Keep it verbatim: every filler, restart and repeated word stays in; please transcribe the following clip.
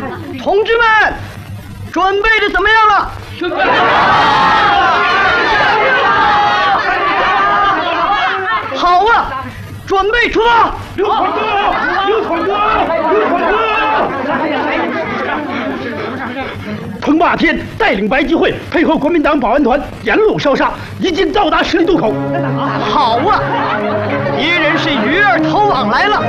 同志们，准备的怎么样了？准备好啊，准备出发！ 刘团哥，刘团哥，刘团哥！屯霸天带领白集会，配合国民党保安团，沿路消杀，已经到达十里渡口。 好啊，敌人是鱼儿投网来了。